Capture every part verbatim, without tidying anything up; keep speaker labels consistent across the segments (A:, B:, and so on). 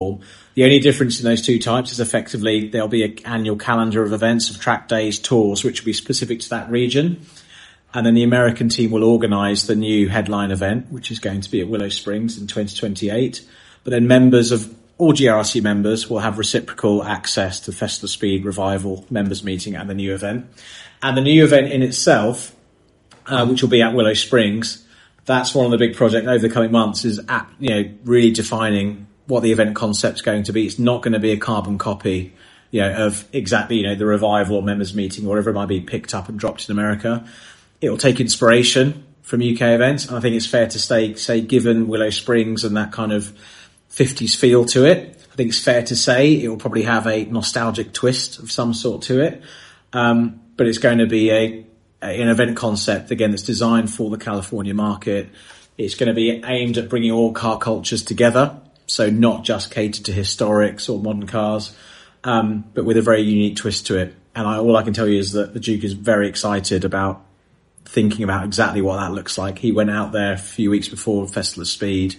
A: platform. The only difference in those two types is effectively there'll be an annual calendar of events, of track days, tours, which will be specific to that region. And then the American team will organise the new headline event, which is going to be at Willow Springs in twenty twenty-eight. But then members of all G R R C members will have reciprocal access to Festival of Speed, Revival, members meeting and the new event. And the new event in itself, uh, which will be at Willow Springs, that's one of the big projects over the coming months, is at, you know, really defining what the event concept's going to be. It's not going to be a carbon copy, you know, of exactly, you know, the Revival or members meeting or whatever it might be picked up and dropped in America. It will take inspiration from U K events. And I think it's fair to say, say, given Willow Springs and that kind of fifties feel to it, I think it's fair to say it will probably have a nostalgic twist of some sort to it. Um, but it's going to be a, a, an event concept, again, that's designed for the California market. It's going to be aimed at bringing all car cultures together. So not just catered to historics or modern cars, um, but with a very unique twist to it. And I, all I can tell you is that the Duke is very excited about thinking about exactly what that looks like. He went out there a few weeks before Festival of Speed.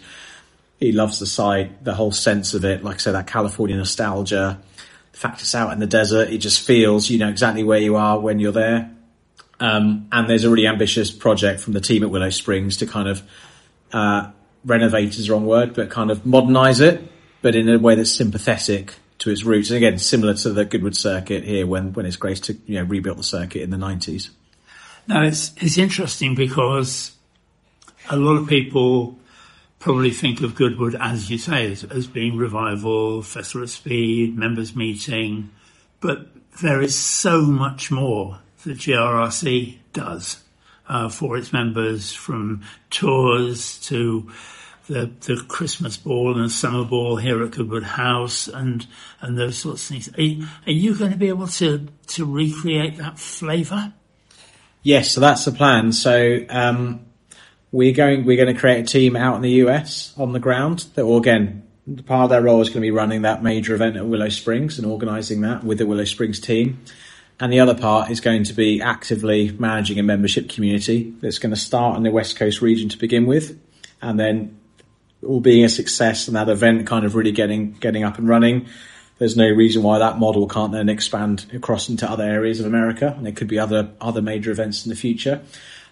A: He loves the site, the whole sense of it. Like I said, that California nostalgia. The fact it's out in the desert, it just feels, you know, exactly where you are when you're there. Um, and there's a really ambitious project from the team at Willow Springs to kind of, uh, renovate is the wrong word, but kind of modernise it, but in a way that's sympathetic to its roots. And again, similar to the Goodwood circuit here when, when it's Grace to, you know, rebuilt the circuit in the nineties.
B: Now, it's, it's interesting because a lot of people probably think of Goodwood, as you say, as, as being Revival, Festival of Speed, members meeting, but there is so much more that G R R C does uh, for its members, from tours to the the Christmas ball and summer ball here at Goodwood House and and those sorts of things. Are you, are you going to be able to to recreate that flavour?
A: Yes, so that's the plan. So um, we're going we're going to create a team out in the U S on the ground that will, again, part of their role is going to be running that major event at Willow Springs and organising that with the Willow Springs team. And the other part is going to be actively managing a membership community that's going to start in the West Coast region to begin with, and then all being a success and that event kind of really getting getting up and running, there's no reason why that model can't then expand across into other areas of America. And there could be other other major events in the future.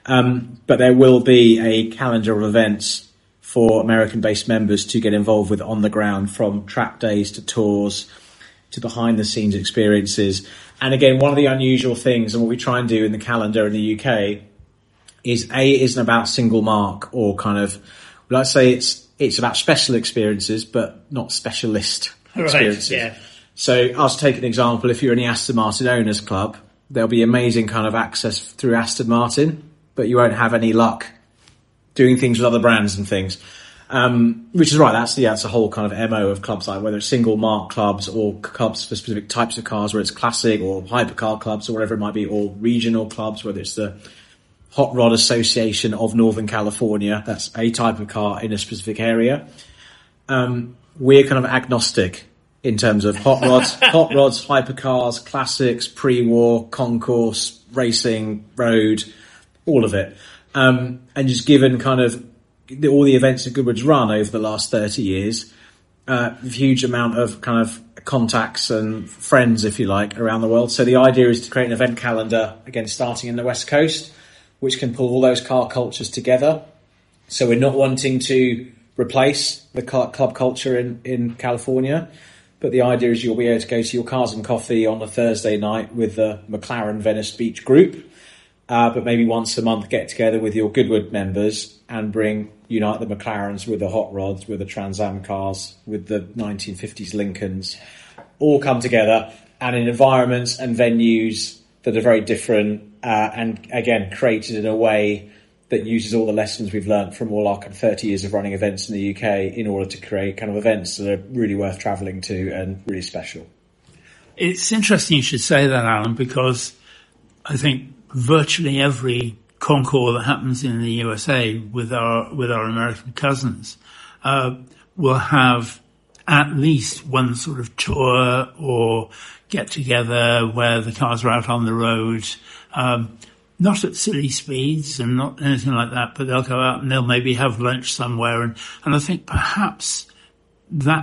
A: Um, but there will be a calendar of events for American-based members to get involved with on the ground, from track days to tours to behind-the-scenes experiences. And again, one of the unusual things, and what we try and do in the calendar in the U K, is A, it isn't about single mark or kind of, let's say it's it's about special experiences, but not specialist experiences.
B: Right, yeah.
A: So I'll take an example. If you're in the Aston Martin Owners Club, there'll be amazing kind of access through Aston Martin, but you won't have any luck doing things with other brands and things. Um, which is right. That's the, that's the whole kind of M O of clubs, like whether it's single mark clubs or clubs for specific types of cars, whether it's classic or hypercar clubs or whatever it might be, or regional clubs, whether it's the Hot Rod Association of Northern California. That's a type of car in a specific area. Um, we're kind of agnostic in terms of hot rods, hot rods, hypercars, classics, pre-war, concourse, racing, road, all of it. Um, and just given kind of the, all the events that Goodwood's run over the last thirty years, uh, a huge amount of kind of contacts and friends, if you like, around the world. So the idea is to create an event calendar, again, starting in the West Coast, which can pull all those car cultures together. So we're not wanting to replace the car, club culture in, in California, but the idea is you'll be able to go to your Cars and Coffee on a Thursday night with the McLaren Venice Beach group, uh, but maybe once a month get together with your Goodwood members and bring, unite the McLarens with the Hot Rods, with the Trans Am cars, with the nineteen fifties Lincolns, all come together and in environments and venues that are very different, uh, and again, created in a way that uses all the lessons we've learned from all our kind of thirty years of running events in the U K in order to create kind of events that are really worth travelling to and really special.
B: It's interesting you should say that, Alan, because I think virtually every concours that happens in the U S A with our with our American cousins uh, will have at least one sort of tour or get together where the cars are out on the road, um, not at silly speeds and not anything like that, but they'll go out and they'll maybe have lunch somewhere. And, and I think perhaps that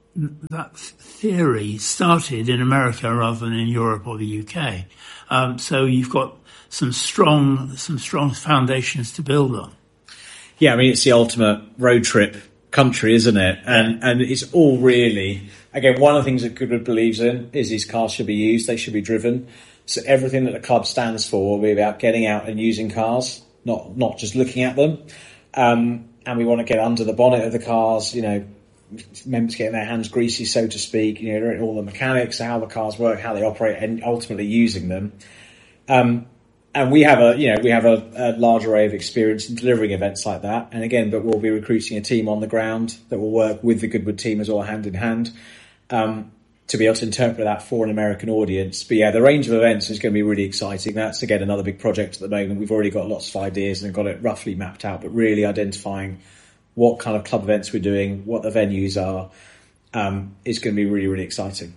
B: that theory started in America rather than in Europe or the U K. Um, so you've got some strong, some strong foundations to build on.
A: Yeah, I mean, it's the ultimate road trip country, isn't it? And and it's all really, again, one of the things that Goodwood believes in is these cars should be used, they should be driven. So everything that the club stands for will be about getting out and using cars, not not just looking at them. Um, and we want to get under the bonnet of the cars, you know, members getting their hands greasy, so to speak, you know, all the mechanics, how the cars work, how they operate, and ultimately using them. Um, and we have a, you know, we have a, a large array of experience in delivering events like that. And again, but we'll be recruiting a team on the ground that will work with the Goodwood team as well, hand in hand, um, to be able to interpret that for an American audience. But yeah, the range of events is going to be really exciting. That's, again, another big project at the moment. We've already got lots of ideas and got it roughly mapped out, but really identifying what kind of club events we're doing, what the venues are, um, is going to be really, really exciting.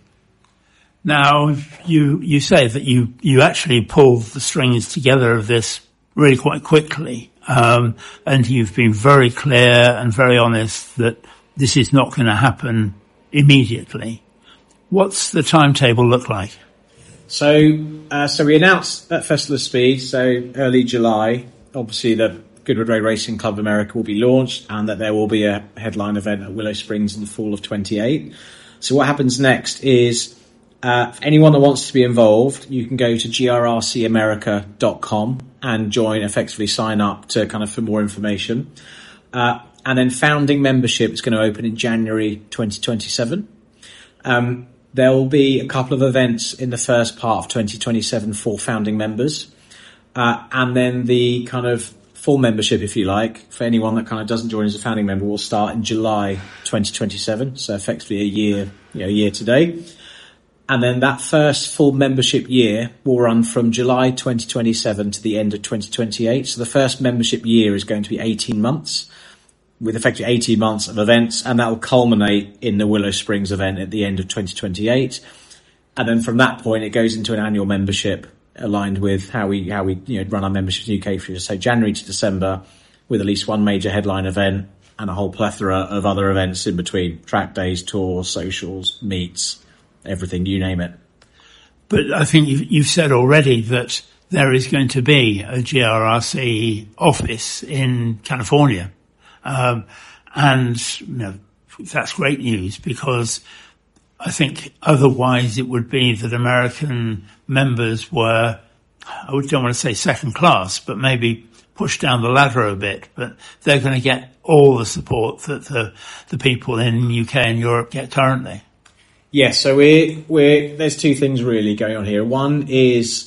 B: Now, you you say that you, you actually pulled the strings together of this really quite quickly, um, and you've been very clear and very honest that this is not going to happen immediately. What's the timetable look like?
A: So, uh, so we announced at Festival of Speed, so early July, obviously the Goodwood Road Racing Club of America will be launched, and that there will be a headline event at Willow Springs in the fall of twenty-eight. So what happens next is, uh, for anyone that wants to be involved, you can go to G R R C America dot com and join, effectively sign up to kind of for more information. Uh, and then founding membership is going to open in January twenty twenty-seven. Um, there will be a couple of events in the first part of twenty twenty-seven for founding members. Uh, and then the kind of full membership, if you like, for anyone that kind of doesn't join as a founding member, will start in July twenty twenty-seven. So effectively a year, you know, a year today. And then that first full membership year will run from July twenty twenty-seven to the end of twenty twenty-eight. So the first membership year is going to be eighteen months, with effectively eighteen months of events, and that will culminate in the Willow Springs event at the end of twenty twenty-eight. And then from that point, it goes into an annual membership aligned with how we how we you know run our membership in the U K for years. So January to December, with at least one major headline event and a whole plethora of other events in between: track days, tours, socials, meets, everything, you name it.
B: But I think you've, you've said already that there is going to be a G R R C office in California. Um, and, you know, that's great news, because I think otherwise it would be that American members were, I don't want to say second class, but maybe pushed down the ladder a bit, but they're going to get all the support that the, the people in the U K and Europe get currently.
A: Yes, so we're, we're, there's two things really going on here. One is,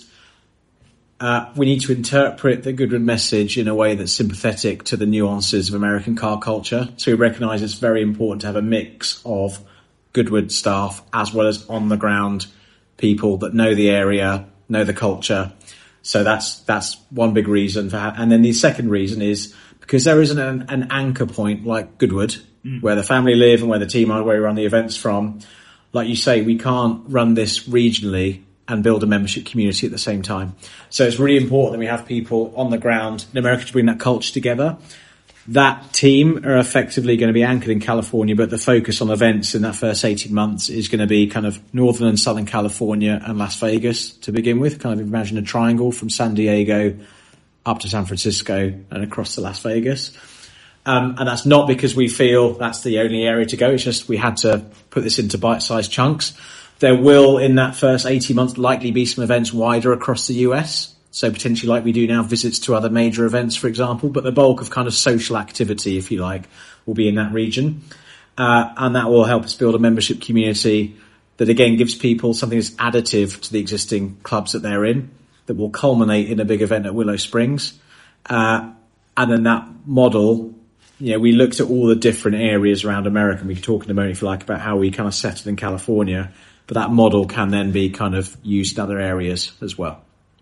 A: Uh, we need to interpret the Goodwood message in a way that's sympathetic to the nuances of American car culture. So we recognise it's very important to have a mix of Goodwood staff as well as on the ground people that know the area, know the culture. So that's that's one big reason for. Ha- and then the second reason is because there isn't an, an anchor point like Goodwood, mm. where the family live and where the team are, where we run the events from. Like you say, we can't run this regionally and build a membership community at the same time. So it's really important that we have people on the ground in America to bring that culture together. That team are effectively going to be anchored in California, but the focus on events in that first eighteen months is going to be kind of Northern and Southern California and Las Vegas to begin with. Kind of imagine a triangle from San Diego up to San Francisco and across to Las Vegas. Um, and that's not because we feel that's the only area to go. It's just we had to put this into bite-sized chunks. There will, in that first eighteen months, likely be some events wider across the U S. So potentially, like we do now, visits to other major events, for example. But the bulk of kind of social activity, if you like, will be in that region. Uh, and that will help us build a membership community that, again, gives people something that's additive to the existing clubs that they're in, that will culminate in a big event at Willow Springs. Uh, and then that model, you know, we looked at all the different areas around America. And we can talk in a moment, if you like, about how we kind of settled in California. But that model can then be kind of used in other areas as well.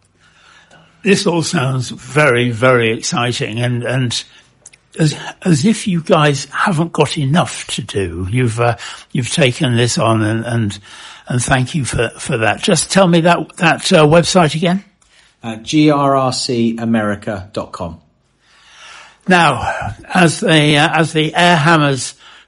B: This all sounds very, very exciting, and, and as, as if you guys haven't got enough to do. You've, uh, you've taken this on, and, and, and thank you for, for that. Just tell me that, that, uh, website again.
A: Uh, G R R C America dot com.
B: Now, as the, uh, as the Air Hammers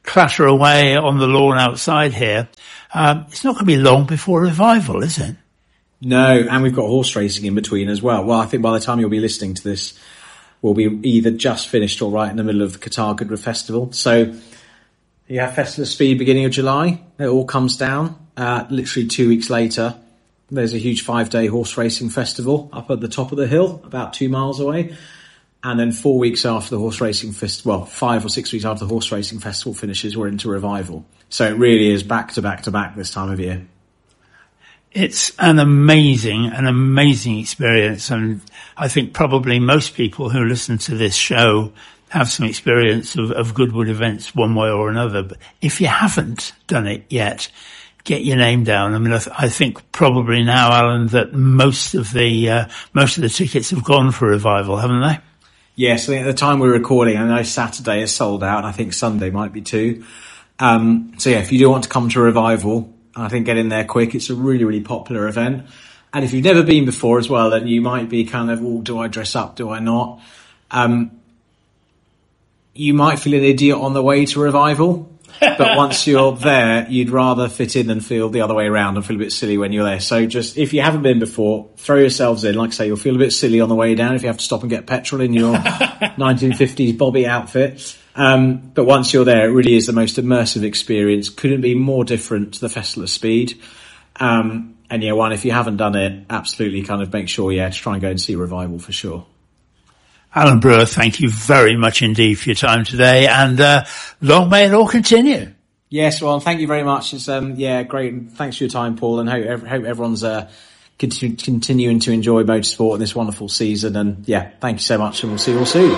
B: clatter away on the lawn outside here, um, it's not going to be long before revival, is it?
A: No, and we've got horse racing in between as well. Well, I think by the time you'll be listening to this, we'll be either just finished or right in the middle of the Qatar Goodwood Festival. So you have Festival of Speed beginning of July. It all comes down. Uh, literally two weeks later, there's a huge five-day horse racing festival up at the top of the hill, about two miles away. And then four weeks after the horse racing festival, well, five or six weeks after the horse racing festival finishes, we're into revival. So it really is back to back to back this time of year.
B: It's an amazing, an amazing experience. And I think probably most people who listen to this show have some experience of, of Goodwood events one way or another. But if you haven't done it yet, get your name down. I mean, I, th- I think probably now, Alan, that most of the, uh, most of the tickets have gone for revival, haven't they?
A: Yes, I think at the time we're recording, I know Saturday is sold out, and I think Sunday might be too. Um, so yeah, if you do want to come to Revival, I think get in there quick. It's a really, really popular event. And if you've never been before as well, then you might be kind of, oh, do I dress up? Do I not? Um, you might feel an idiot on the way to Revival. But once you're there, you'd rather fit in than feel the other way around and feel a bit silly when you're there. So just, if you haven't been before, throw yourselves in. Like I say, you'll feel a bit silly on the way down if you have to stop and get petrol in your nineteen fifties Bobby outfit. Um, but once you're there, it really is the most immersive experience. Couldn't be more different to the Festival of Speed. Um, and yeah, one, if you haven't done it, absolutely kind of make sure, yeah, to try and go and see Revival for sure.
B: Alan Brewer, thank you very much indeed for your time today, and uh, long may it all continue.
A: Yes, well, thank you very much. It's um, yeah, great. And thanks for your time, Paul, and hope, hope everyone's uh, continu- continuing to enjoy motorsport in this wonderful season. And yeah, thank you so much, and we'll see you all soon.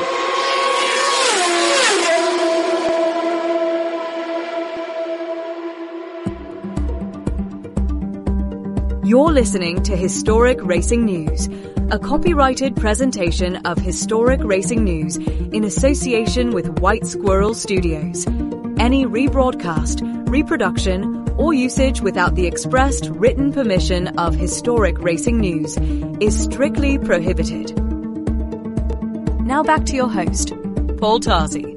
C: You're listening to Historic Racing News, a copyrighted presentation of Historic Racing News in association with White Squirrel Studios. Any rebroadcast, reproduction, or usage without the expressed written permission of Historic Racing News is strictly prohibited. Now back to your host, Paul Tarzi.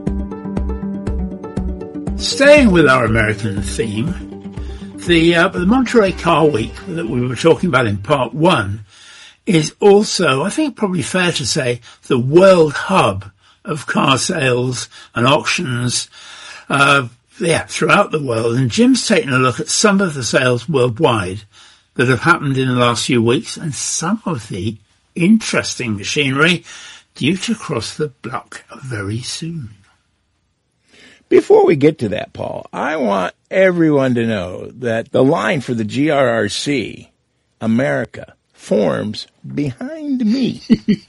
B: Staying with our American theme, the, uh, the Monterey Car Week that we were talking about in part one is also, I think probably fair to say, the world hub of car sales and auctions, uh, yeah, throughout the world. And Jim's taken a look at some of the sales worldwide that have happened in the last few weeks and some of the interesting machinery due to cross the block very soon.
D: Before we get to that, Paul, I want everyone to know that the line for the G R R C America forms behind me.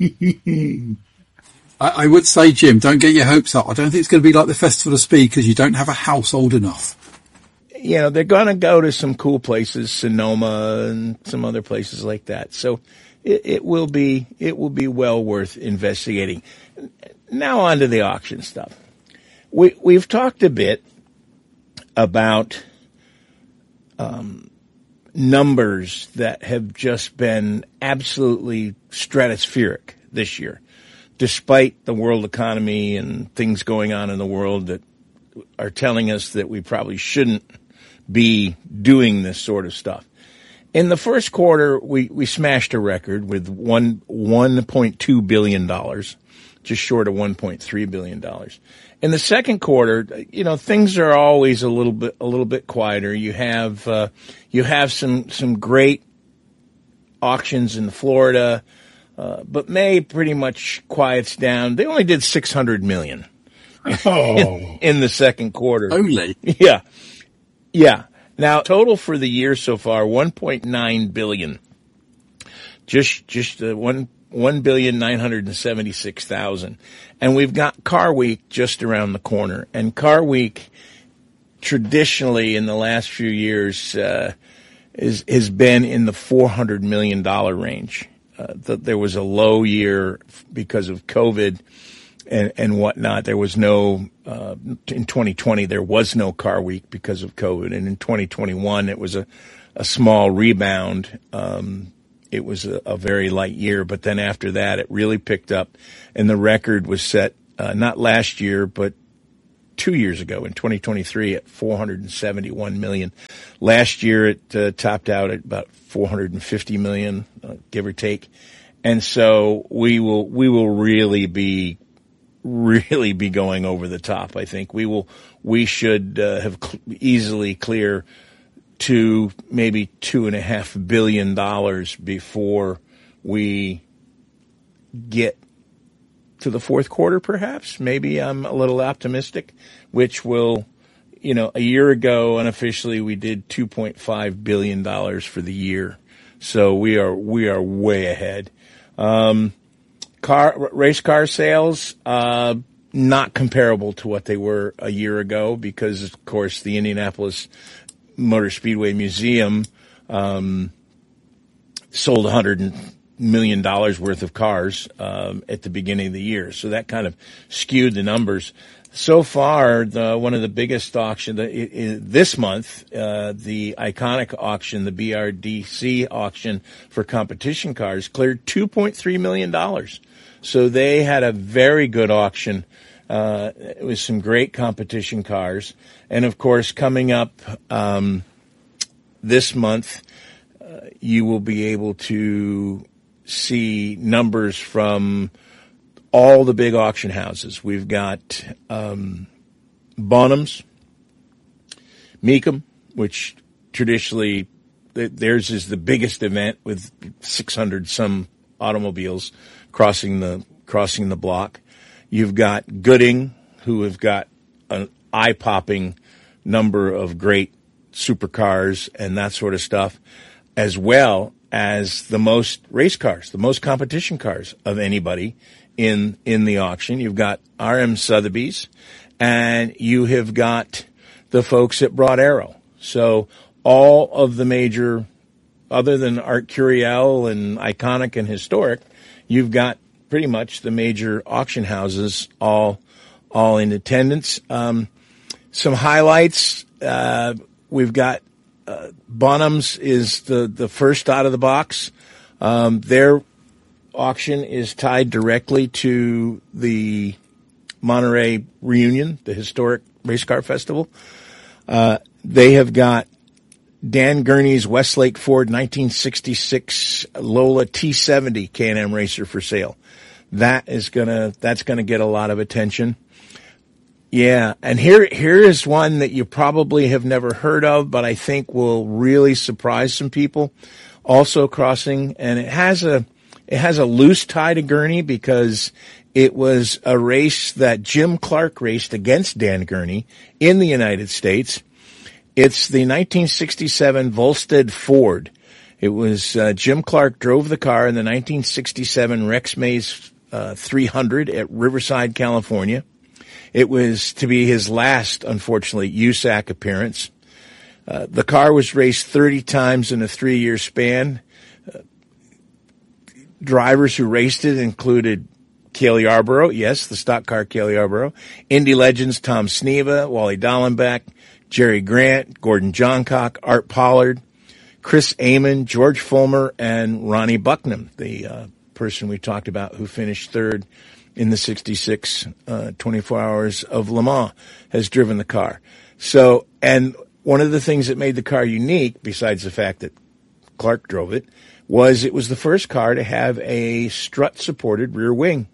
E: I, I would say, Jim, don't get your hopes up. I don't think it's going to be like the Festival of Speed because you don't have a house old enough.
D: You know, they're going to go to some cool places, Sonoma and some other places like that. So it, it will be, it will be well worth investigating. Now on to the auction stuff. We, we've talked a bit about, um, numbers that have just been absolutely stratospheric this year, despite the world economy and things going on in the world that are telling us that we probably shouldn't be doing this sort of stuff. In the first quarter, we, we smashed a record with one, one point two billion dollars, just short of one point three billion dollars. In the second quarter, you know, things are always a little bit, a little bit quieter. You have, uh, you have some, some great auctions in Florida, uh, but May pretty much quiets down. They only did six hundred million
B: Oh.
D: in, in the second quarter.
E: Only?
D: Yeah. Yeah. Now, total for the year so far, one point nine billion. Just, just, uh, one, one billion nine hundred and seventy-six thousand. And we've got Car Week just around the corner. And Car Week, traditionally in the last few years, uh, is, has been in the four hundred million dollars range. Uh, th- there was a low year because of COVID and, and whatnot. There was no, uh, in twenty twenty, there was no Car Week because of COVID. And in twenty twenty-one, it was a, a small rebound. Um, It was a, a very light year, but then after that, it really picked up, and the record was set uh, not last year, but two years ago in twenty twenty-three at four hundred seventy-one million. Last year it uh, topped out at about four hundred fifty million, uh, give or take. And so we will, we will really be, really be going over the top. I think we will, we should uh, have cl- easily clear to maybe two and a half billion dollars before we get to the fourth quarter, perhaps. Maybe I'm a little optimistic, which will, you know, a year ago unofficially we did two point five billion dollars for the year. So we are, we are way ahead. Um, car, race car sales, uh, not comparable to what they were a year ago because, of course, the Indianapolis Motor Speedway Museum, um, sold one hundred million dollars worth of cars, um, at the beginning of the year. So that kind of skewed the numbers. So far, the, one of the biggest auction the, it, it, this month, uh, the Iconic auction, the B R D C auction for competition cars cleared two point three million dollars. So they had a very good auction. Uh, it was some great competition cars. And of course, coming up, um, this month, uh, you will be able to see numbers from all the big auction houses. We've got, um, Bonhams, Mecum, which traditionally th- theirs is the biggest event with six hundred some automobiles crossing the, crossing the block. You've got Gooding, who have got an eye-popping number of great supercars and that sort of stuff, as well as the most race cars, the most competition cars of anybody in in the auction. You've got R M Sotheby's, and you have got the folks at Broad Arrow. So all of the major, other than Art Curiel and Iconic and Historic, you've got pretty much the major auction houses all all in attendance. Um, some highlights. Uh, we've got uh, Bonhams is the, the first out of the box. Um, their auction is tied directly to the Monterey Reunion, the historic race car festival. Uh, they have got Dan Gurney's Westlake Ford nineteen sixty-six Lola T seventy K and M Racer for sale. That is gonna, that's gonna get a lot of attention. Yeah, and here, here is one that you probably have never heard of, but I think will really surprise some people. Also crossing, and it has a, it has a loose tie to Gurney because it was a race that Jim Clark raced against Dan Gurney in the United States. It's the nineteen sixty-seven Volstead Ford. It was, uh, Jim Clark drove the car in the nineteen sixty-seven Rex Mays, uh, three hundred at Riverside, California. It was to be his last, unfortunately, U S A C appearance. Uh, the car was raced thirty times in a three-year span. Uh, drivers who raced it included Cale Yarborough, yes, the stock car Cale Yarborough, Indy legends Tom Sneva, Wally Dallenbach, Jerry Grant, Gordon Johncock, Art Pollard, Chris Amon, George Fulmer, and Ronnie Bucknam, the uh, person we talked about who finished third in the sixty-six, uh, twenty-four hours of Le Mans, has driven the car. So, and one of the things that made the car unique, besides the fact that Clark drove it, was it was the first car to have a strut-supported rear wing.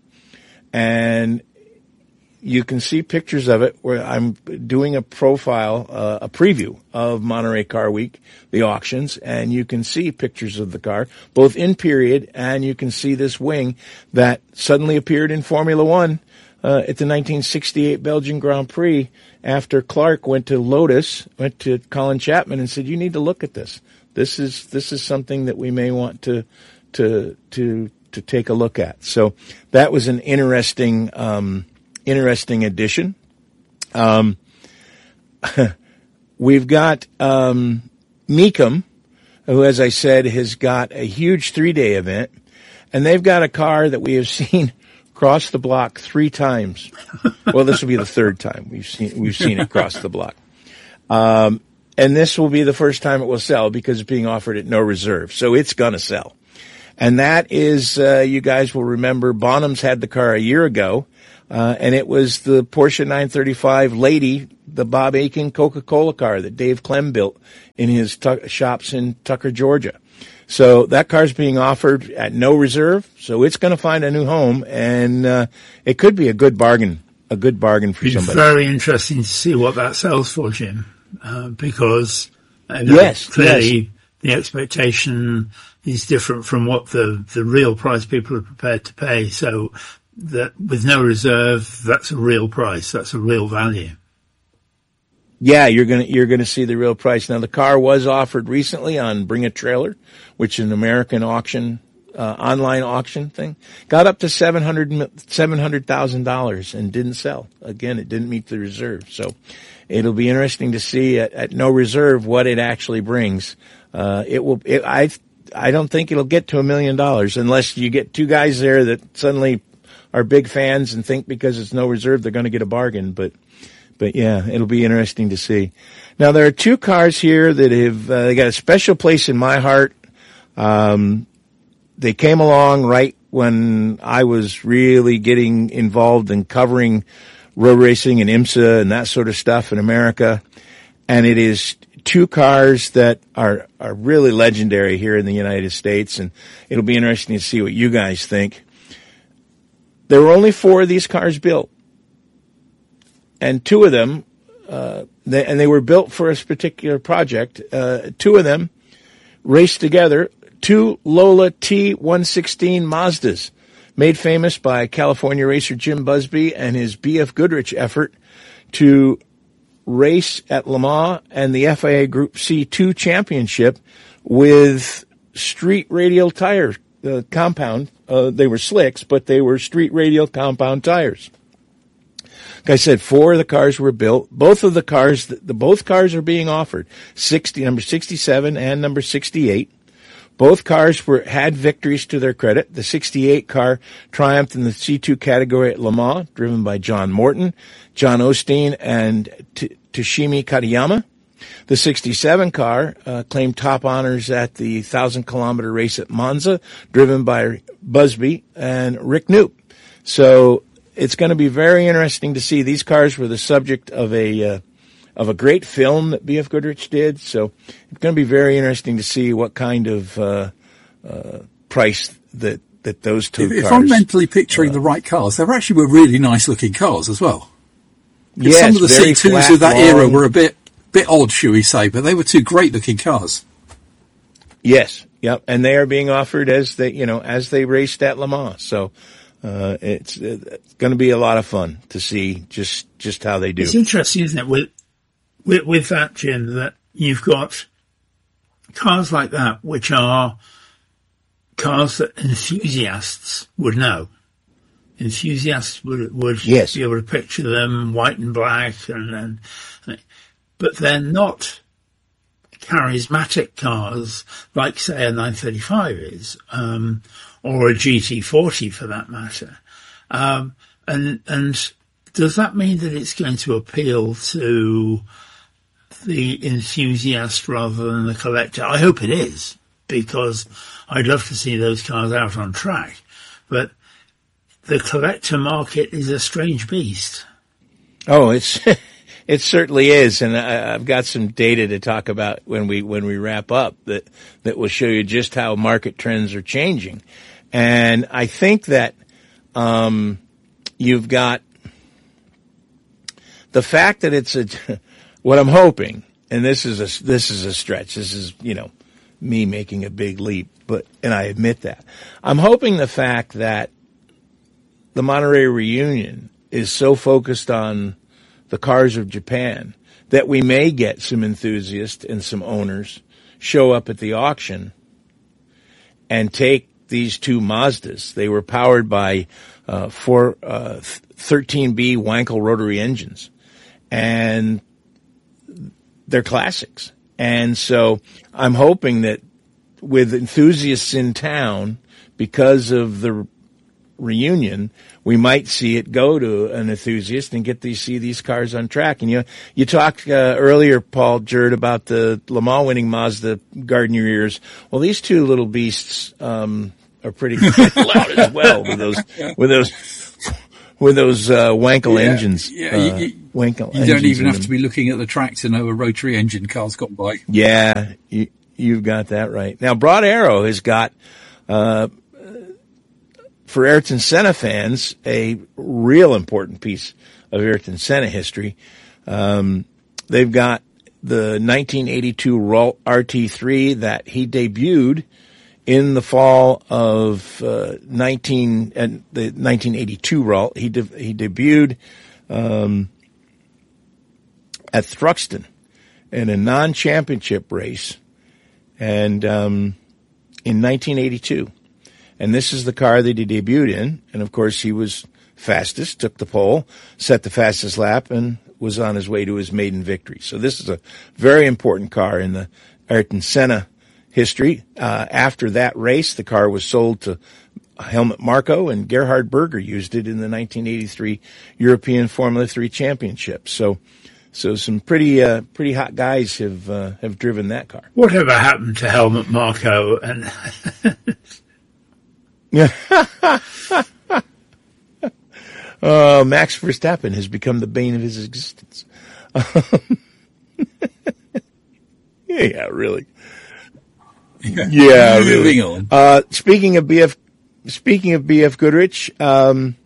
D: And you can see pictures of it where I'm doing a profile, uh, a preview of Monterey Car Week, the auctions, and you can see pictures of the car, both in period, and you can see this wing that suddenly appeared in Formula One, uh, at the nineteen sixty-eight Belgian Grand Prix after Clark went to Lotus, went to Colin Chapman and said, you need to look at this. This is, this is something that we may want to, to, to, to take a look at. So that was an interesting, um, interesting addition. Um, we've got, um, Mecum, who, as I said, has got a huge three-day event, and they've got a car that we have seen cross the block three times. Well, this will be the third time we've seen, we've seen it cross the block. Um, and this will be the first time it will sell because it's being offered at no reserve. So it's gonna sell. And that is, uh, you guys will remember Bonhams had the car a year ago. Uh, and it was the Porsche nine thirty-five Lady, the Bob Aiken Coca-Cola car that Dave Clem built in his tu- shops in Tucker, Georgia. So that car's being offered at no reserve, so it's going to find a new home, and uh, it could be a good bargain, a good bargain for
B: it's
D: somebody.
B: It's very interesting to see what that sells for, Jim, uh, because uh,
D: yes,
B: clearly
D: yes.
B: the expectation is different from what the, the real price people are prepared to pay. So that with no reserve, that's a real price. That's a real value.
D: Yeah, you're gonna you're gonna see the real price. Now the car was offered recently on Bring a Trailer, which is an American auction, uh, online auction thing. Got up to seven hundred seven hundred thousand dollars and didn't sell. Again, it didn't meet the reserve. So it'll be interesting to see at, at no reserve what it actually brings. Uh, it will. It, I I don't think it'll get to a million dollars unless you get two guys there that suddenly are big fans and think because it's no reserve they're going to get a bargain. But but yeah, it'll be interesting to see. Now there are two cars here that have uh, they got a special place in my heart. Um, they came along right when I was really getting involved in covering road racing and IMSA and that sort of stuff in America, and it is two cars that are are really legendary here in the United States, and it'll be interesting to see what you guys think. There were only four of these cars built, and two of them, uh, they, and they were built for a particular project. Uh, two of them raced together, two Lola T one sixteen Mazdas, made famous by California racer Jim Busby and his B F Goodrich effort to race at Le Mans and the F I A Group C two championship with street radial tire uh, compound. Uh, they were slicks, but they were street radial compound tires. Like I said, four of the cars were built. Both of the cars, the, the both cars are being offered. sixty, number sixty-seven and number sixty-eight. Both cars were had victories to their credit. The sixty-eight car triumphed in the C two category at Le Mans, driven by John Morton, John Osteen, and T- Toshimi Katayama. The sixty-seven car uh, claimed top honors at the thousand kilometer race at Monza, driven by Busby and Rick Knoop. So it's going to be very interesting to see. These cars were the subject of a uh, of a great film that B F Goodrich did. So it's going to be very interesting to see what kind of uh, uh, price that that those two
E: if,
D: cars.
E: If I'm mentally picturing uh, the right cars, they were actually were really nice looking cars as well. Yes, some of the C twos of that long era were a bit bit odd, shall we say, but they were two great looking cars.
D: Yes, yep, and they are being offered as they, you know, as they raced at Le Mans. So uh, it's, it's going to be a lot of fun to see just just how they do.
B: It's interesting, isn't it, with with, with that, Jim, that you've got cars like that, which are cars that enthusiasts would know. Enthusiasts would would
D: yes.
B: be able to picture them white and black, and then. But they're not charismatic cars like, say, a nine thirty-five is, um, or a G T forty for that matter. Um, and, and does that mean that it's going to appeal to the enthusiast rather than the collector? I hope it is, because I'd love to see those cars out on track. But the collector market is a strange beast.
D: Oh, it's... It certainly is, and I, I've got some data to talk about when we when we wrap up that that will show you just how market trends are changing. And I think that um, you've got the fact that it's a what I'm hoping, and this is a this is a stretch. This is you know me making a big leap, but and I admit that I'm hoping the fact that the Monterey Reunion is so focused on the cars of Japan that we may get some enthusiasts and some owners show up at the auction and take these two Mazdas. They were powered by uh, four uh, thirteen B Wankel rotary engines, and they're classics. And so I'm hoping that with enthusiasts in town, because of the reunion, we might see it go to an enthusiast and get to see these cars on track. And you you talked uh, earlier, Paul Jerd, about the Le Mans winning Mazda Garden Your Ears. Well, these two little beasts um, are pretty loud as well with those with those with those uh, Wankel
E: yeah,
D: engines.
E: Yeah,
D: uh,
E: you, you,
D: Wankel
E: you don't even have
D: them.
E: to be looking at the track to know a rotary engine car's gone by.
D: Yeah, you, you've got that right. Now, Broad Arrow has got, uh, for Ayrton Senna fans, a real important piece of Ayrton Senna history. Um, they've got the nineteen eighty-two R T three that he debuted in the fall of uh, nineteen uh, the nineteen eighty-two Ralt. He de- he debuted um, at Thruxton in a non-championship race, and um, in nineteen eighty-two. And this is the car that he debuted in, and of course he was fastest, took the pole, set the fastest lap, and was on his way to his maiden victory. So this is a very important car in the Ayrton Senna history. Uh, after that race, the car was sold to Helmut Marko, and Gerhard Berger used it in the nineteen eighty-three European Formula three Championship. So, so some pretty, uh, pretty hot guys have, uh, have driven that car.
B: Whatever happened to Helmut Marko? And
D: Uh, Max Verstappen has become the bane of his existence. yeah, really. Yeah, really.
E: On.
D: Uh, speaking of B F, speaking of B F Goodrich, um,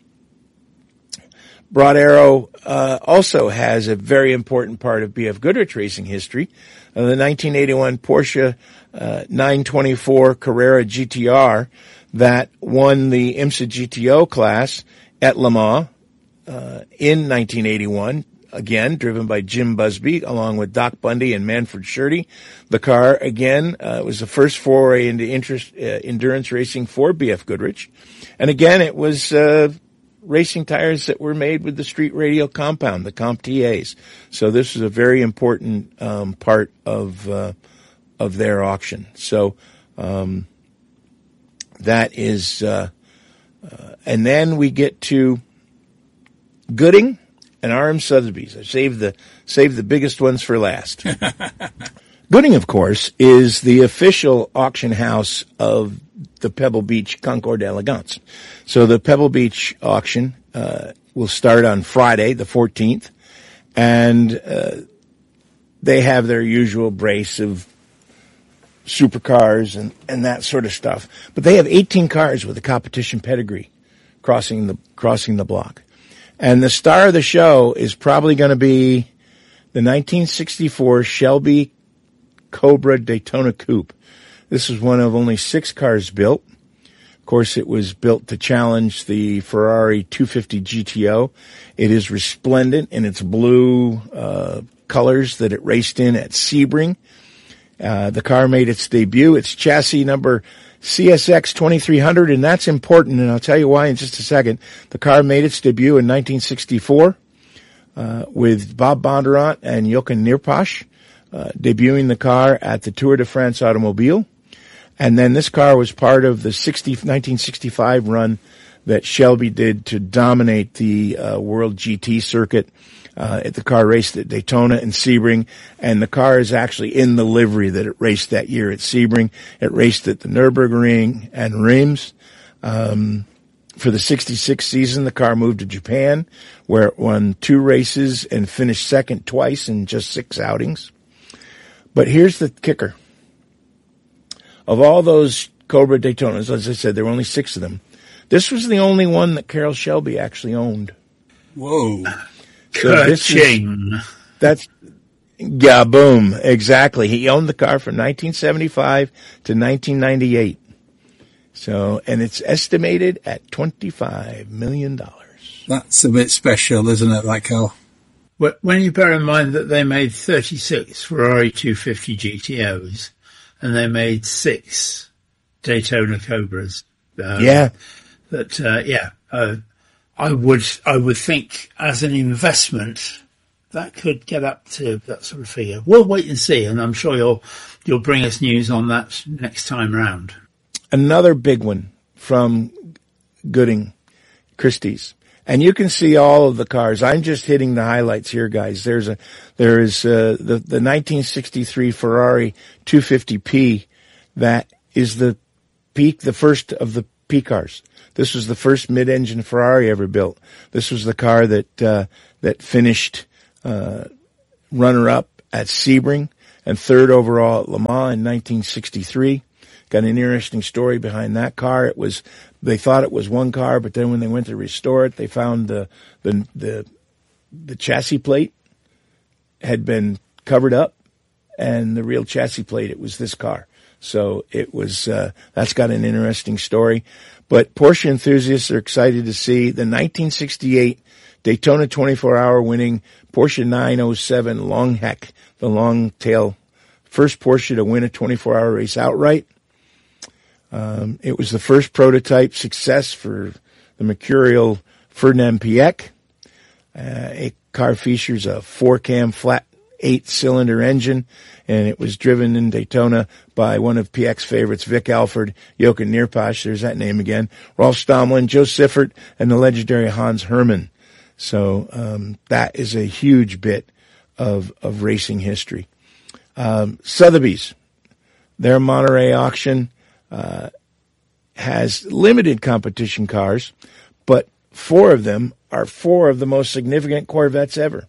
D: Broad Arrow, uh, also has a very important part of B F Goodrich racing history. Uh, the nineteen eighty-one Porsche, uh, nine twenty-four Carrera G T R that won the IMSA G T O class at Le Mans uh, in nineteen eighty-one, again driven by Jim Busby along with Doc Bundy and Manfred Schurte. The car again uh, was the first foray into interest, uh, endurance racing for B F Goodrich, and again it was uh, racing tires that were made with the street radial compound, the Comp T As. So this is a very important um, part of uh, of their auction. So um, that is. Uh, Uh, and then we get to Gooding and R M Sotheby's. I saved the saved the biggest ones for last. Gooding, of course, is the official auction house of the Pebble Beach Concours d'Elegance. So the Pebble Beach auction uh, will start on Friday, the fourteenth, and uh, they have their usual brace of supercars and, and that sort of stuff. But they have eighteen cars with a competition pedigree crossing the, crossing the block. And the star of the show is probably going to be the nineteen sixty-four Shelby Cobra Daytona Coupe. This is one of only six cars built. Of course, it was built to challenge the Ferrari two fifty G T O. It is resplendent in its blue, uh, colors that it raced in at Sebring. Uh, the car made its debut. It's chassis number C S X twenty-three hundred, and that's important, and I'll tell you why in just a second. The car made its debut in nineteen sixty-four uh, with Bob Bondurant and Jochen Nierpasch uh, debuting the car at the Tour de France Automobile. And then this car was part of the nineteen sixty-five run that Shelby did to dominate the uh, World G T circuit. Uh, at the car raced at Daytona and Sebring, and the car is actually in the livery that it raced that year at Sebring. It raced at the Nürburgring and Reims. Um, for the sixty-six season, the car moved to Japan, where it won two races and finished second twice in just six outings. But here's the kicker. Of all those Cobra Daytonas, as I said, there were only six of them. This was the only one that Carroll Shelby actually owned.
E: Whoa.
D: So this is, that's, yeah, boom, exactly. He owned the car from nineteen seventy-five to nineteen ninety-eight. So, and it's estimated at twenty-five million dollars.
E: That's a bit special, isn't it, that car?
B: When you bear in mind that they made thirty-six Ferrari two fifty G T Os and they made six Daytona Cobras. Um,
D: yeah.
B: That, uh, yeah, uh, I would, I would think as an investment that could get up to that sort of figure. We'll wait and see, and I'm sure you'll, you'll bring us news on that next time round.
D: Another big one from Gooding Christie's. And you can see all of the cars. I'm just hitting the highlights here, guys. There's a, there is, uh, the, the nineteen sixty-three Ferrari two fifty P that is the peak, the first of the P cars. This was the first mid-engine Ferrari ever built. This was the car that uh, that finished uh, runner-up at Sebring and third overall at Le Mans in nineteen sixty-three. Got an interesting story behind that car. It was they thought it was one car, but then when they went to restore it, they found the the the, the chassis plate had been covered up, and the real chassis plate, it was this car. So it was uh, that's got an interesting story. But Porsche enthusiasts are excited to see the nineteen sixty-eight Daytona twenty-four hour winning Porsche nine oh seven Longhec, the long tail, first Porsche to win a twenty-four hour race outright. Um, it was the first prototype success for the Mercurial Ferdinand Piëch. Uh, a car features a four-cam flat eight-cylinder engine, and it was driven in Daytona by one of Piëch's favorites, Vic Alford, Jochen Neerpasch, there's that name again, Rolf Stammelin, Joe Siffert, and the legendary Hans Hermann. So um, that is a huge bit of, of racing history. Um, Sotheby's, their Monterey auction uh, has limited competition cars, but four of them are four of the most significant Corvettes ever.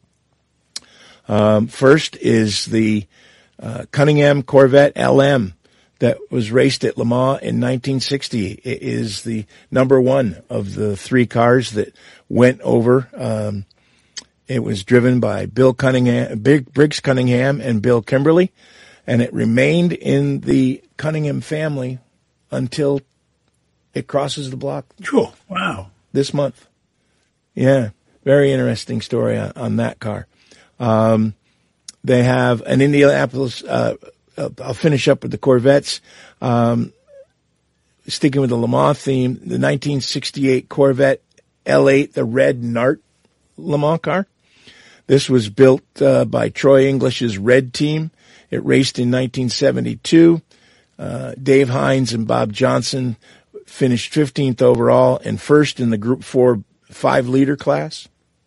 D: Um, first is the uh, Cunningham Corvette L M that was raced at Le Mans in nineteen sixty. It is the number one of the three cars that went over. Um, it was driven by Bill Cunningham, Big Briggs Cunningham and Bill Kimberly, and it remained in the Cunningham family until it crosses the block.
B: Sure. Wow.
D: This month. Yeah. Very interesting story on, on that car. Um, they have an Indianapolis, uh, I'll finish up with the Corvettes. Um, sticking with the Le Mans theme, the nineteen sixty-eight Corvette L eight, the red Nart Le Mans car. This was built, uh, by Troy English's Red Team. It raced in nineteen seventy-two. Uh, Dave Hines and Bob Johnson finished fifteenth overall and first in the Group four five liter class.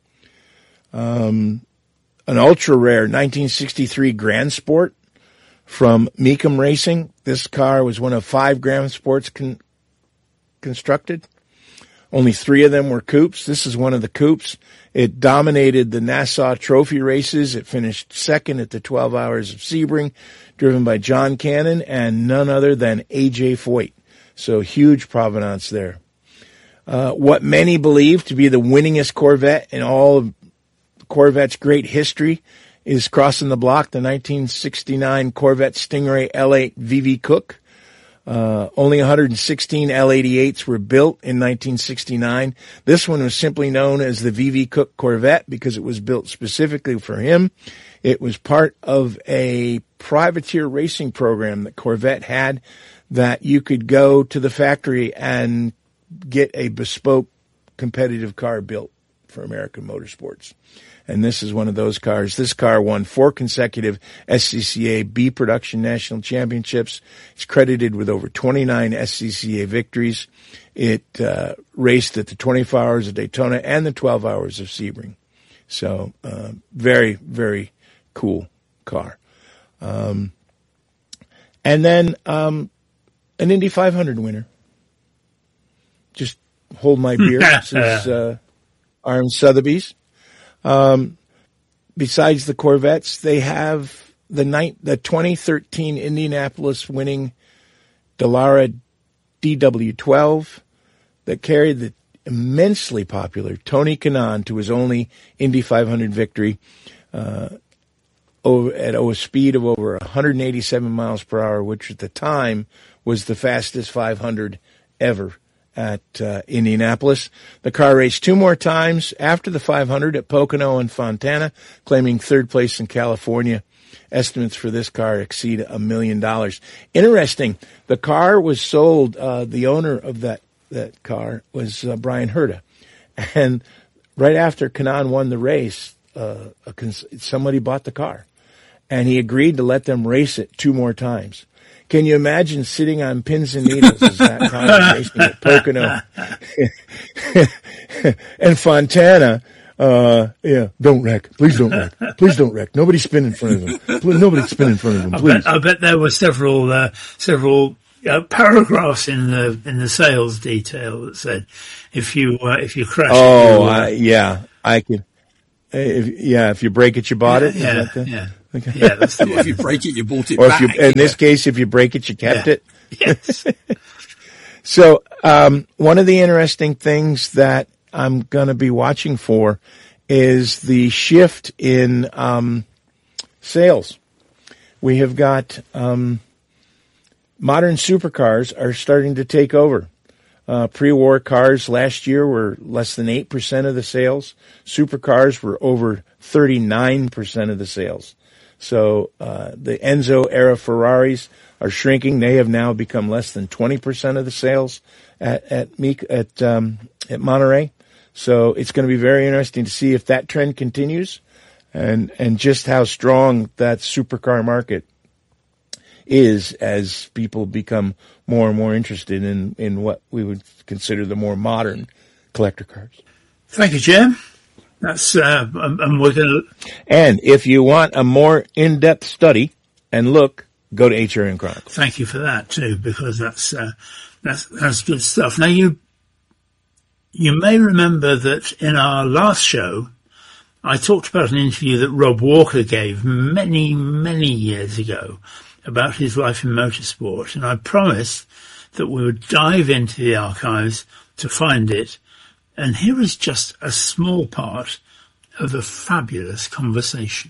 D: Um, An ultra-rare nineteen sixty-three Grand Sport from Mecum Racing. This car was one of five Grand Sports con- constructed. Only three of them were coupes. This is one of the coupes. It dominated the Nassau Trophy races. It finished second at the twelve Hours of Sebring, driven by John Cannon and none other than A J Foyt. So huge provenance there. Uh, what many believe to be the winningest Corvette in all of Corvette's great history is crossing the block, the nineteen sixty-nine Corvette Stingray L eight V V Cook. Uh, only one hundred sixteen L eighty-eights were built in nineteen sixty-nine. This one was simply known as the V V Cook Corvette because it was built specifically for him. It was part of a privateer racing program that Corvette had that you could go to the factory and get a bespoke competitive car built for American Motorsports. And this is one of those cars. This car won four consecutive S C C A B Production National Championships. It's credited with over twenty-nine S C C A victories. It uh, raced at the twenty-four Hours of Daytona and the twelve Hours of Sebring. So uh, very, very cool car. Um, and then um, an Indy five hundred winner. Just hold my beer. This is uh, Arm Sotheby's. Um, besides the Corvettes, they have the night, the twenty thirteen Indianapolis winning Dallara D W twelve that carried the immensely popular Tony Kanaan to his only Indy five hundred victory, uh, over, at a speed of over one hundred eighty-seven miles per hour, which at the time was the fastest five hundred ever at uh, Indianapolis. The car raced two more times after the five hundred at Pocono and Fontana, claiming third place in California. Estimates for this car exceed a million dollars. Interesting, the car was sold, uh, the owner of that, that car was uh, Brian Herta. And right after Kanaan won the race, uh, a cons- somebody bought the car. And he agreed to let them race it two more times. Can you imagine sitting on pins and needles as that car was racing at Pocono and Fontana? Uh, yeah, don't wreck. Please don't wreck. Please don't wreck. Nobody spin in front of him. Please, nobody spin in front of him, please.
B: I bet, I bet there were several, uh, several uh, paragraphs in the in the sales detail that said if you uh, if you crash.
D: Oh,
B: it, you, uh,
D: uh, yeah, I can. If, yeah, if you break it, you bought
B: yeah,
D: it.
B: Yeah,
D: Is that the,
B: yeah,
D: okay.
B: yeah. That's the one.
E: If you break it, you bought it
D: or
E: back.
D: if you, in this case, if you break it, you kept
B: yeah.
D: it.
B: Yes.
D: So, um, one of the interesting things that I'm going to be watching for is the shift in um, sales. We have got um, modern supercars are starting to take over. Uh, pre-war cars last year were less than eight percent of the sales. Supercars were over thirty-nine percent of the sales. So uh, the Enzo era Ferraris are shrinking. They have now become less than twenty percent of the sales at at Meek, at um, at Monterey. So it's going to be very interesting to see if that trend continues, and and just how strong that supercar market is as people become more and more interested in, in what we would consider the more modern collector cars.
B: Thank you, Jim. That's uh, and we're going to.
D: And if you want a more in-depth study and look, go to H R N Chronicles.
B: Thank you for that too, because that's uh, that's that's good stuff. Now you you may remember that in our last show, I talked about an interview that Rob Walker gave many many years ago about his life in motorsport, and I promised that we would dive into the archives to find it. And here is just a small part of a fabulous conversation.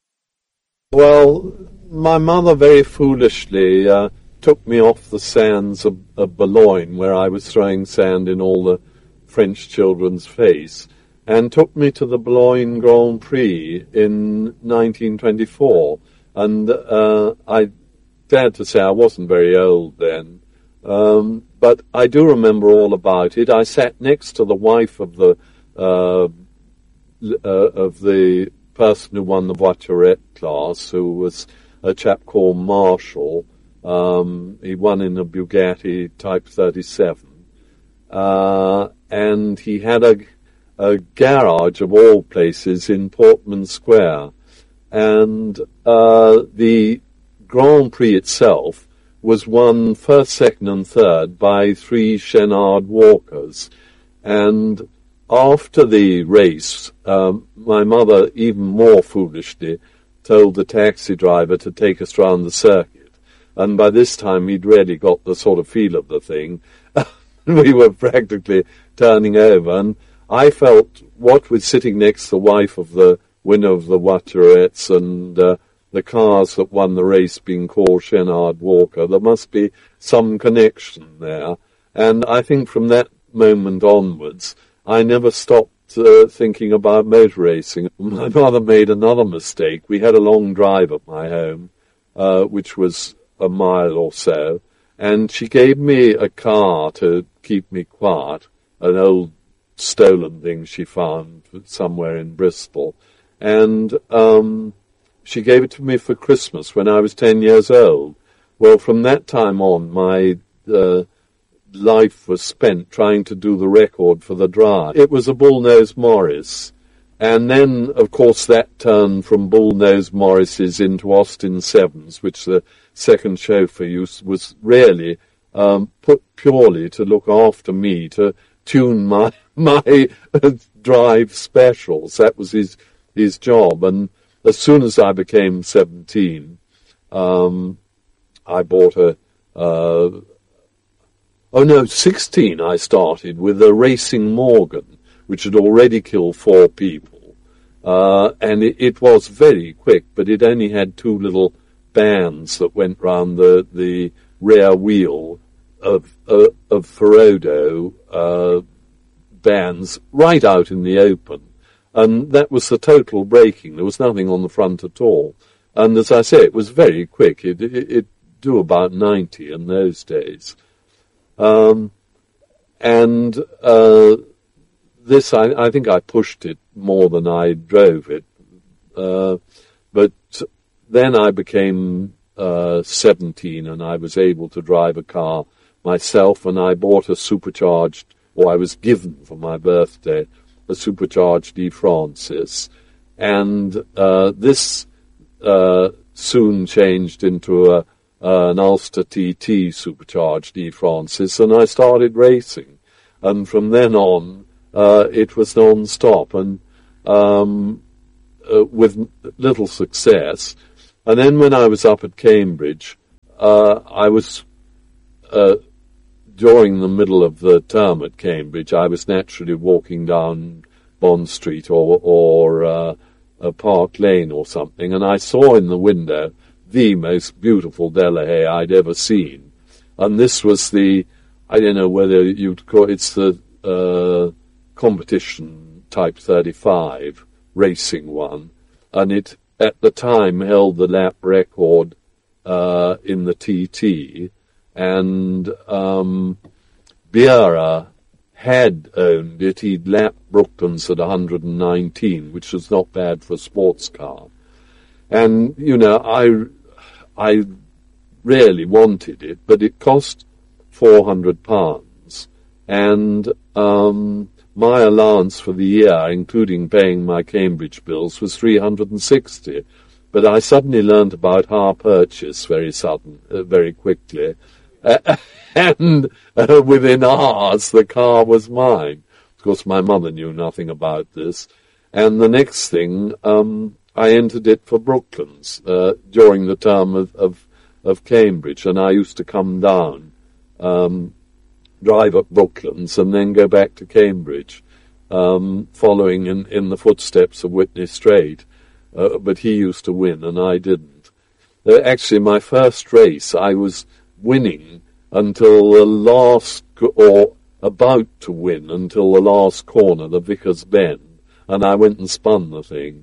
F: Well, my mother very foolishly uh, took me off the sands of, of Boulogne, where I was throwing sand in all the French children's face, and took me to the Boulogne Grand Prix in nineteen twenty-four. And uh, I dare to say I wasn't very old then. Um, but I do remember all about it. I sat next to the wife of the uh, uh, of the person who won the voiturette class, who was a chap called Marshall. Um, he won in a Bugatti Type thirty-seven, uh, and he had a, a garage of all places in Portman Square, and uh, the Grand Prix itself was won first, second and third by three Chenard Walkers. And after the race, um, my mother, even more foolishly, told the taxi driver to take us round the circuit. And by this time he'd really got the sort of feel of the thing. We were practically turning over. And I felt, what with sitting next to the wife of the winner of the Voiturettes and uh, the cars that won the race being called Chenard Walker, there must be some connection there. And I think from that moment onwards, I never stopped uh, thinking about motor racing. My mother made another mistake. We had a long drive at my home, uh, which was a mile or so, and she gave me a car to keep me quiet, an old stolen thing she found somewhere in Bristol. And um she gave it to me for Christmas when I was ten years old. Well, from that time on, my uh, life was spent trying to do the record for the drive. It was a Bullnose Morris. And then, of course, that turned from Bullnose Morrises into Austin Sevens, which the second chauffeur used, was really um, put purely to look after me, to tune my, my drive specials. That was his, his job. And as soon as I became seventeen, um, I bought a, uh, oh no, sixteen I started with a Racing Morgan, which had already killed four people. Uh, and it, it was very quick, but it only had two little bands that went round the, the rear wheel of, uh, of Ferodo, uh, bands right out in the open. And that was the total braking. There was nothing on the front at all. And as I say, it was very quick. It, it, it do about ninety in those days. Um, and uh, this, I, I think I pushed it more than I drove it. Uh, but then I became uh, seventeen and I was able to drive a car myself, and I bought a supercharged, or I was given for my birthday, a supercharged E. Francis, and uh, this uh, soon changed into a, uh, an Ulster T T supercharged E. Francis, and I started racing. And from then on, uh, it was non-stop, and um, uh, with little success. And then when I was up at Cambridge, uh, I was, uh, during the middle of the term at Cambridge, I was naturally walking down Bond Street or, or uh, uh, Park Lane or something, and I saw in the window the most beautiful Delahaye I'd ever seen. And this was the, I don't know whether you'd call it, it's the uh, competition type thirty-five racing one, and it at the time held the lap record uh, in the T T, and um, Biera had owned it. He'd lapped Brooklands at one hundred nineteen, which was not bad for a sports car. And, you know, I, I really wanted it, but it cost four hundred pounds. And um, my allowance for the year, including paying my Cambridge bills, was three hundred sixty. But I suddenly learned about hire purchase very sudden, uh, very quickly. Uh, and uh, within hours, the car was mine. Of course, my mother knew nothing about this. And the next thing, um, I entered it for Brooklands uh, during the term of, of, of Cambridge. And I used to come down, um, drive up Brooklands, and then go back to Cambridge, um, following in, in the footsteps of Whitney Straight. Uh, but he used to win, and I didn't. Uh, actually, my first race, I was winning until the last, or about to win until the last corner, the Vickers Bend, and I went and spun the thing.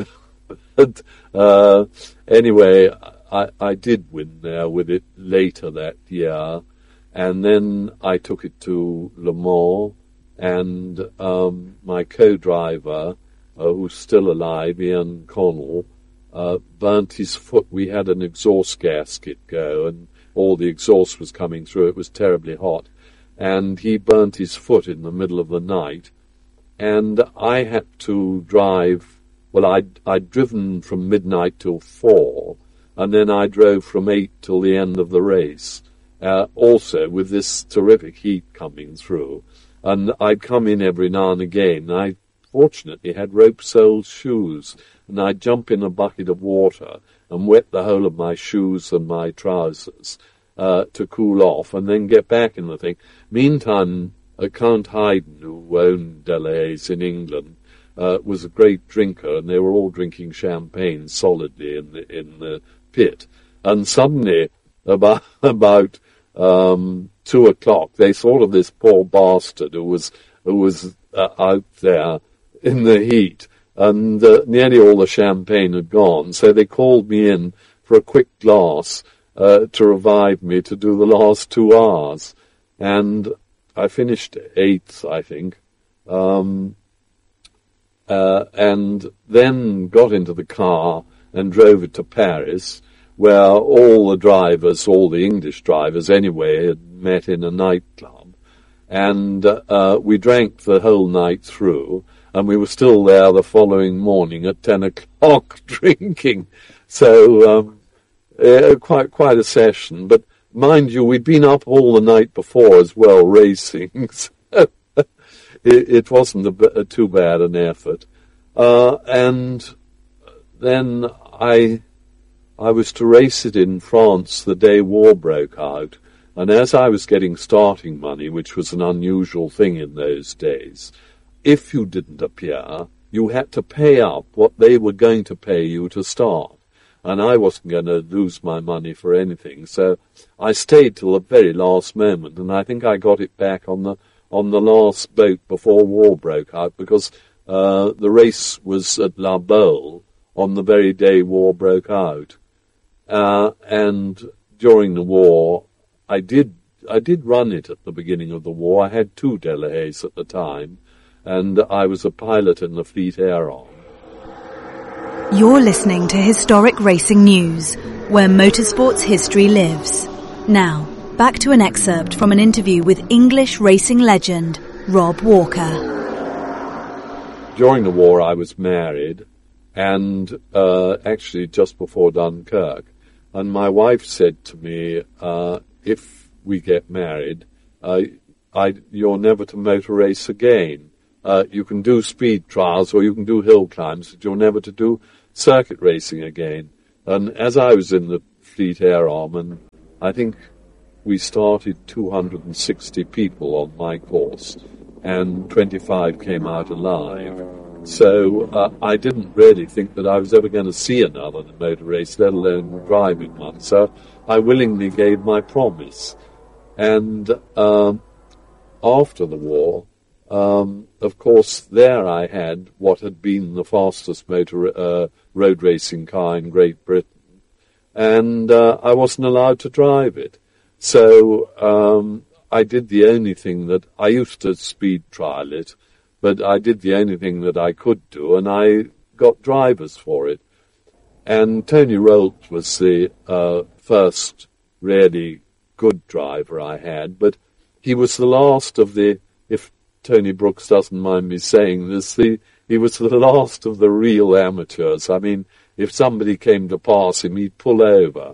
F: but, uh, anyway, I, I did win there with it later that year, and then I took it to Le Mans, and um, my co-driver, uh, who's still alive, Ian Connell, uh, burnt his foot. We had an exhaust gasket go, and all the exhaust was coming through. It was terribly hot. And he burnt his foot in the middle of the night. And I had to drive, well, I'd, I'd driven from midnight till four, and then I drove from eight till the end of the race, uh, also with this terrific heat coming through. And I'd come in every now and again. I fortunately had rope-soled shoes, and I'd jump in a bucket of water and wet the whole of my shoes and my trousers uh, to cool off, and then get back in the thing. Meantime, uh, Count Haydn, who owned Delahaye's in England, uh, was a great drinker, and they were all drinking champagne solidly in the in the pit. And suddenly, about about um, two o'clock, they thought of this poor bastard who was who was uh, out there in the heat, and uh, nearly all the champagne had gone, so they called me in for a quick glass uh, to revive me to do the last two hours. And I finished eighth, I think, um, uh, and then got into the car and drove it to Paris, where all the drivers, all the English drivers anyway, had met in a nightclub. And uh, uh, we drank the whole night through, and we were still there the following morning at ten o'clock drinking. So um, uh, quite quite a session. But mind you, we'd been up all the night before as well, racing. So it, it wasn't a, a too bad an effort. Uh, and then I I was to race it in France the day war broke out. And as I was getting starting money, which was an unusual thing in those days, if you didn't appear, you had to pay up what they were going to pay you to start. And I wasn't going to lose my money for anything, so I stayed till the very last moment, and I think I got it back on the on the last boat before war broke out, because uh, the race was at La Baule on the very day war broke out. Uh, and during the war, I did I did run it at the beginning of the war. I had two Delahayes at the time, and I was a pilot in the Fleet Air Arm.
C: You're listening to Historic Racing News, where motorsports history lives. Now, back to an excerpt from an interview with English racing legend Rob Walker.
F: During the war, I was married, and uh, actually just before Dunkirk, And my wife said to me, uh, if we get married, uh, I, you're never to motor race again. Uh, you can do speed trials or you can do hill climbs, but you're never to do circuit racing again. And as I was in the Fleet Air Arm, and I think we started two hundred sixty people on my course, and twenty-five came out alive. So uh, I didn't really think that I was ever going to see another motor race, let alone driving one. So I willingly gave my promise. And um, after the war, um, of course, there I had what had been the fastest motor uh, road racing car in Great Britain, and uh, I wasn't allowed to drive it. So um, I did the only thing that I used to speed trial it, but I did the only thing that I could do, and I got drivers for it. And Tony Rolt was the uh, first really good driver I had, but he was the last of the, if Tony Brooks doesn't mind me saying this, the, he was the last of the real amateurs. I mean, if somebody came to pass him, he'd pull over.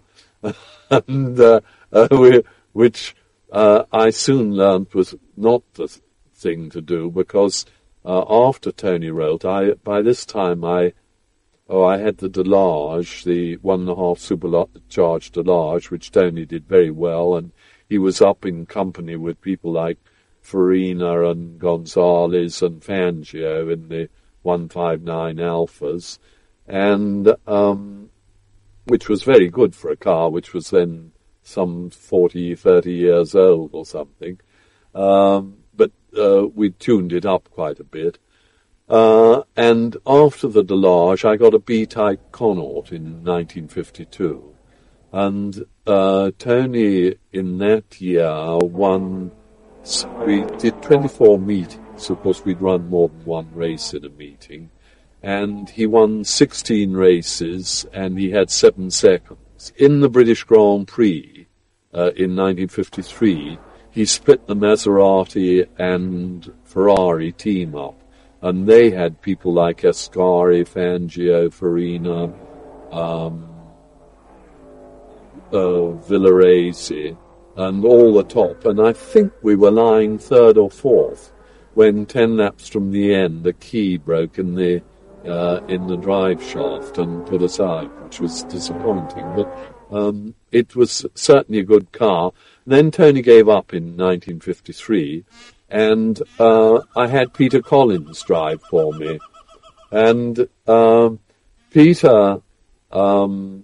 F: and uh, uh, we, which uh, I soon learned was not the thing to do, because uh, after Tony Rolt, I, by this time I, oh, I had the Delage, the one and a half supercharged Delage, which Tony did very well, and he was up in company with people like Farina and Gonzalez and Fangio in the one fifty-nine Alphas, and um, which was very good for a car which was then some forty, thirty years old or something. Um, but uh, we tuned it up quite a bit. Uh, and after the Delage, I got a B-type Connaught in nineteen fifty-two. And uh, Tony, in that year, won, we did twenty-four meetings. Of course, we'd run more than one race in a meeting. And he won sixteen races, and he had seven seconds. In the British Grand Prix uh, in nineteen fifty-three, he split the Maserati and Ferrari team up. And they had people like Ascari, Fangio, Farina, um, uh, Villarese, and all the top. And I think we were lying third or fourth when ten laps from the end, the key broke in the uh, in the drive shaft and put us out, which was disappointing. But um, it was certainly a good car. Then Tony gave up in nineteen fifty-three. And uh, I had Peter Collins drive for me. And um, Peter um,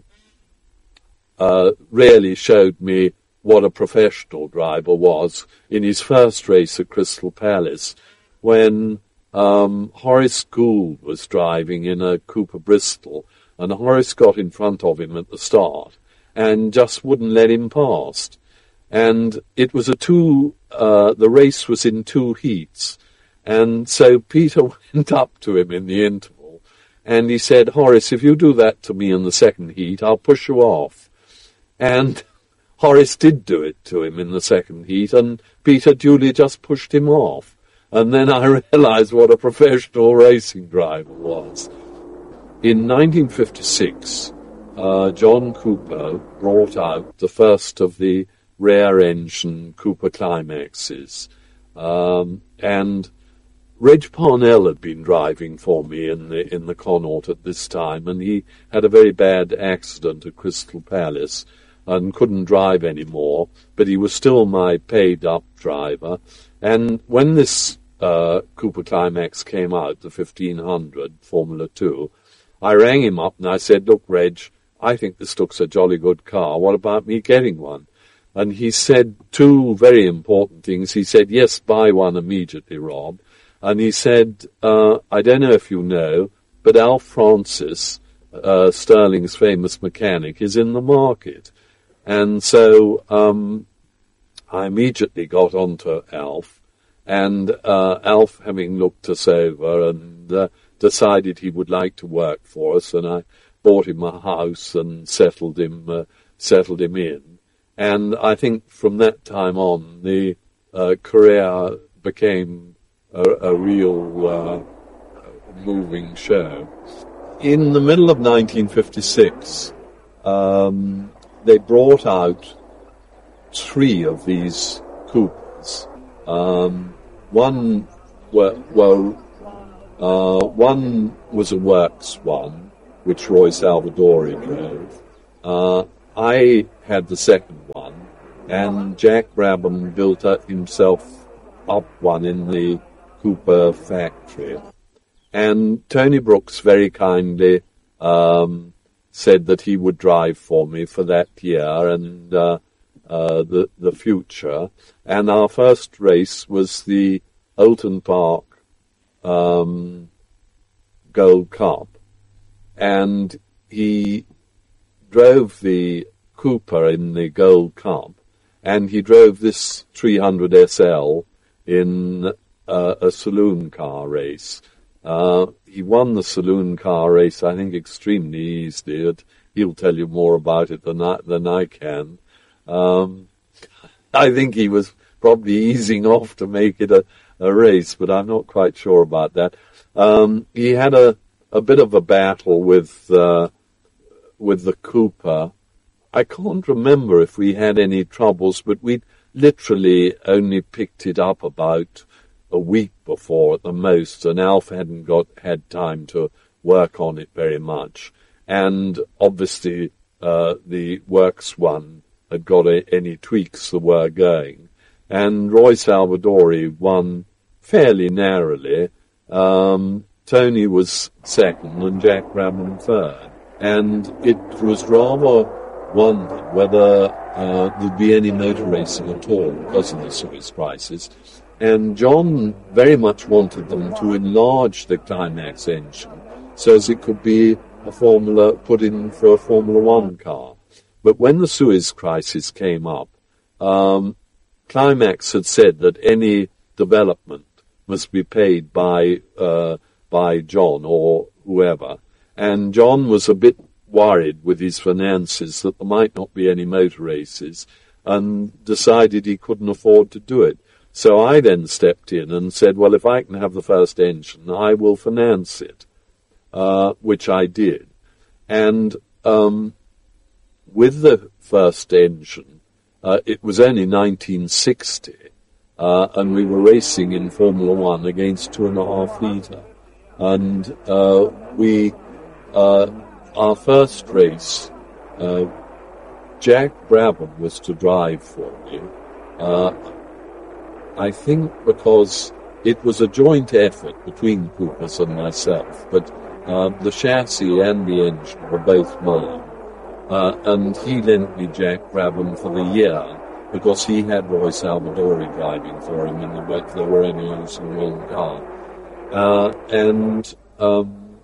F: uh, really showed me what a professional driver was in his first race at Crystal Palace, when um, Horace Gould was driving in a Cooper Bristol, and Horace got in front of him at the start and just wouldn't let him past. And it was a two, uh, the race was in two heats. And so Peter went up to him in the interval and he said, Horace, if you do that to me in the second heat, I'll push you off. And Horace did do it to him in the second heat, and Peter duly just pushed him off. And then I realized what a professional racing driver was. In nineteen fifty-six, uh, John Cooper brought out the first of the rare engine Cooper Climaxes. Um, and Reg Parnell had been driving for me in the in the Connaught at this time, and he had a very bad accident at Crystal Palace and couldn't drive anymore, but he was still my paid-up driver. And when this uh, Cooper Climax came out, the fifteen hundred Formula two, I rang him up and I said, look, Reg, I think this looks a jolly good car. What about me getting one? And he said two very important things. He said, yes, buy one immediately, Rob. And he said, uh, I don't know if you know, but Alf Francis, uh, Sterling's famous mechanic, is in the market. And so um, I immediately got onto Alf, and uh, Alf, having looked us over, and uh, decided he would like to work for us, and I bought him a house and settled him, uh, settled him in. And I think from that time on, the uh, career became a, a real uh, moving show. In the middle of nineteen fifty-six, um, they brought out three of these Coopers. Um, one, well, well uh, one was a works one, which Roy Salvadori drove. Uh, I had the second one, and Jack Brabham built up himself up one in the Cooper factory. And Tony Brooks very kindly um, said that he would drive for me for that year and uh, uh, the the future. And our first race was the Oulton Park um, Gold Cup, and he drove the Cooper in the Gold Cup, and he drove this three hundred S L in uh, a saloon car race. Uh, he won the saloon car race, I think, extremely easily. He'll tell you more about it than I, than I can. Um, I think he was probably easing off to make it a, a race, but I'm not quite sure about that. Um, he had a, a bit of a battle with uh, with the Cooper. I can't remember if we had any troubles, but we literally only picked it up about a week before at the most, and Alf hadn't got had time to work on it very much. And obviously uh, the Works one had got a, any tweaks that were going. And Roy Salvadori won fairly narrowly. Um, Tony was second and Jack Brabham third. And it was rather wondered whether uh, there'd be any motor racing at all because of the Suez crisis. And John very much wanted them to enlarge the Climax engine so as it could be a Formula, put in for a Formula One car. But when the Suez crisis came up, um, Climax had said that any development must be paid by uh, by John or whoever. And John was a bit worried with his finances that there might not be any motor races, and decided he couldn't afford to do it. So I then stepped in and said, well, if I can have the first engine, I will finance it, uh, which I did. And um, with the first engine, uh, it was only nineteen sixty, uh, and we were racing in Formula One against two and a half litre. And uh, we, uh, our first race, uh, Jack Brabham was to drive for me. Uh, I think because it was a joint effort between Coopers and myself, but uh, the chassis and the engine were both mine. Uh, and he lent me Jack Brabham for the year because he had Roy Salvadori driving for him, and they were only using one car. Uh, and um,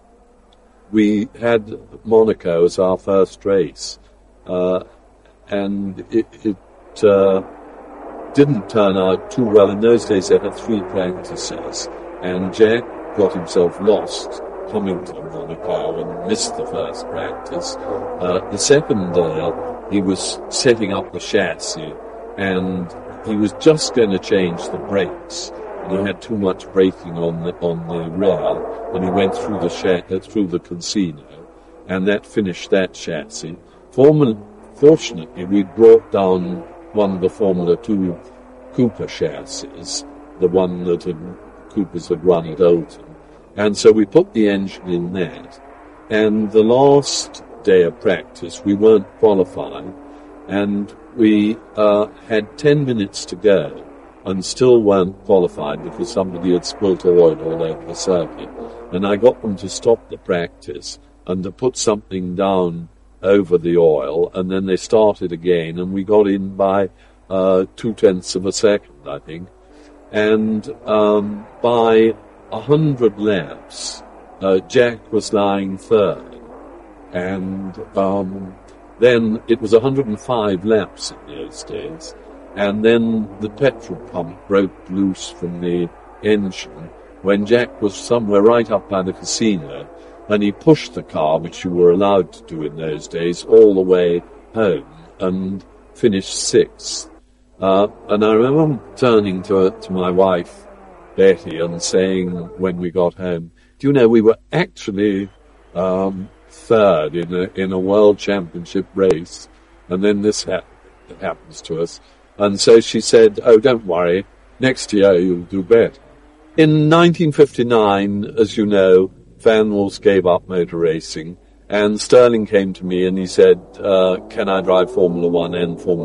F: we had Monaco as our first race, uh, and it... it uh, didn't turn out too well. In those days they had three practices, and Jack got himself lost coming to Monaco and missed the first practice. Uh, the second day he was setting up the chassis, and he was just going to change the brakes, and he had too much braking on the on the rear, and he went through the ch- uh, through the casino, and that finished that chassis. Formal- fortunately, we brought down one of the Formula Two Cooper chassis, the one that had, Coopers had run at Oulton. And so we put the engine in that. And the last day of practice, we weren't qualified, and we uh, had ten minutes to go and still weren't qualified because somebody had spilt oil all over the circuit. And I got them to stop the practice and to put something down over the oil, and then they started again, and we got in by uh, two-tenths of a second, I think. And um, by a hundred laps, uh, Jack was lying third. And um, then it was one hundred five laps in those days, and then the petrol pump broke loose from the engine when Jack was somewhere right up by the casino, and he pushed the car, which you were allowed to do in those days, all the way home and finished sixth. Uh, and I remember turning to, to my wife, Betty, and saying when we got home, do you know, we were actually um, third in a, in a world championship race. and then this ha- happens to us. And so she said, oh, don't worry, next year you'll do better. In nineteen fifty-nine, as you know, Van Wals gave up motor racing, and Stirling came to me and he said, uh, can I drive Formula One and Formula